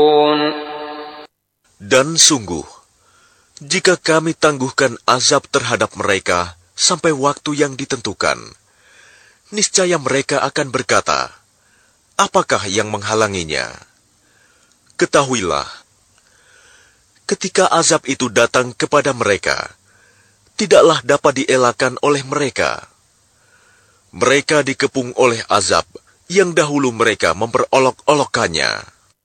Dan sungguh, jika kami tangguhkan azab terhadap mereka sampai waktu yang ditentukan, niscaya mereka akan berkata, apakah yang menghalanginya? Ketahuilah, ketika azab itu datang kepada mereka, tidaklah dapat dielakkan oleh mereka. Mereka dikepung oleh azab yang dahulu mereka memperolok-olokkannya.